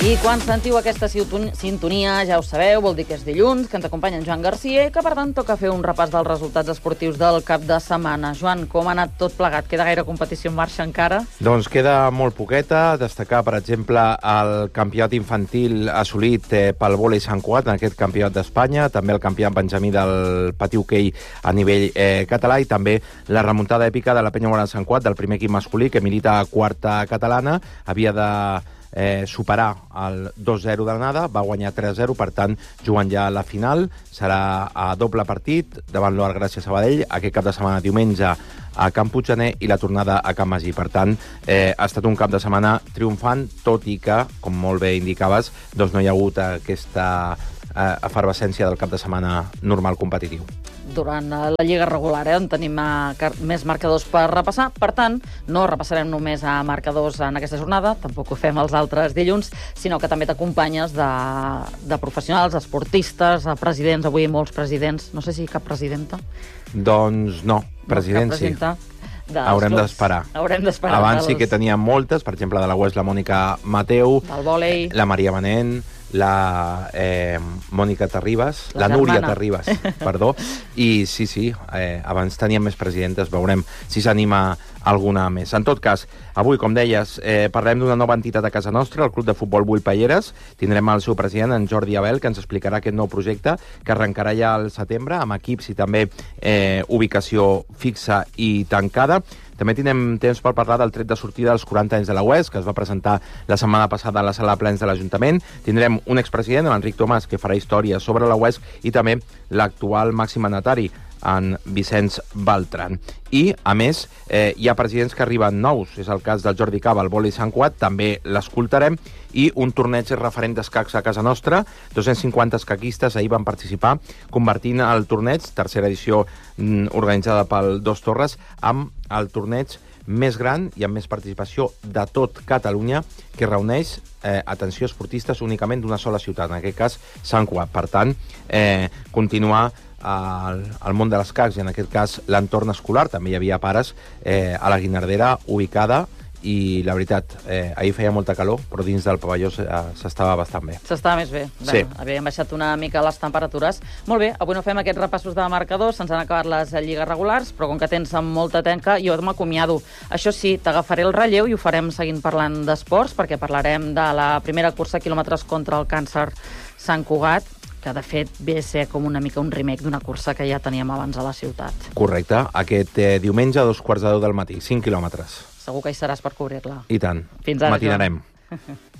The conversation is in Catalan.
I quan sentiu aquesta sintonia, ja ho sabeu, vol dir que és dilluns, que ens acompanya en Joan Garcia i que, per tant, toca fer un repàs dels resultats esportius del cap de setmana. Joan, com ha anat tot plegat? Queda gaire competició en marxa encara? Doncs queda molt poqueta. Destacar, per exemple, el campionat infantil assolit pel vòlei Sant Cugat, en aquest campionat d'Espanya, també el campionat benjamí del pati hoquei a nivell català i també la remuntada èpica de la Penya Guarda Sant Cugat, del primer equip masculí, que milita a quarta catalana, havia de superar el 2-0 de l'anada, va guanyar 3-0, per tant, jugant ja a la final, serà a doble partit davant l'Oar Gràcia Sabadell, aquest cap de setmana diumenge a Camp Puiggener i la tornada a Camp Magí. Per tant, ha estat un cap de setmana triomfant, tot i que, com molt bé indicaves, doncs no hi ha hagut aquesta efervescència del cap de setmana normal competitiu. Durant la Lliga regular, on tenim més marcadors per repassar. Per tant, no repassarem només a marcadors en aquesta jornada, tampoc ho fem els altres dilluns, sinó que també t'acompanyes de professionals, esportistes, presidents, avui molts presidents. No sé si cap presidenta. Doncs no, president sí. Haurem d'esperar. Abans sí que teníem moltes, per exemple, de la UES, la Mònica Mateu, del vòlei, la Maria Manent, la Mònica Terribas, la Núria Terribas, perdó, i sí, abans teníem més presidentes, veurem si s'anima alguna més. En tot cas, avui, com deies, parlem d'una nova entitat a casa nostra, el Club de Futbol Bull-Palleres. Tindrem el seu president, en Jordi Abel, que ens explicarà aquest nou projecte, que arrencarà ja al setembre, amb equips i també ubicació fixa i tancada. També tindrem temps per parlar del tret de sortida dels 40 anys de la UES, que es va presentar la setmana passada a la sala de plens de l'Ajuntament. Tindrem un expresident, l'Enric Tomàs, que farà història sobre la UES, i també l'actual màxim mandatari, en Vicenç Beltran. I, a més, hi ha presidents que arriben nous. És el cas del Jordi Cava, al vòlei Sant Cugat, també l'escoltarem, i un torneig referent d'escacs a casa nostra. 250 escaquistes ahir van participar, convertint el torneig, tercera edició organitzada pel Dos Torres, amb el torneig més gran i amb més participació de tot Catalunya, que reuneix, atenció, esportistes únicament d'una sola ciutat, en aquest cas Sant Cugat. Per tant, continuar al món de l'escacs, i en aquest cas l'entorn escolar. També hi havia pares a la Guinardera ubicada, i la veritat, ahir feia molta calor, però dins del pavelló s'estava bastant bé. S'estava més bé. Sí. Havien baixat una mica les temperatures. Molt bé, avui no fem aquests repassos de marcadors, se'ns han acabat les lligues regulars, però com que tens molta tenca, jo m'acomiado. Això sí, t'agafaré el relleu i ho farem seguint parlant d'esports, perquè parlarem de la primera cursa quilòmetres contra el càncer Sant Cugat, que de fet ve a ser com una mica un remake d'una cursa que ja teníem abans a la ciutat. Correcte. Aquest diumenge a 2:15 del matí, 5 quilòmetres. Segur que hi seràs per cobrir-la. I tant. Fins ara, matinarem. Joan.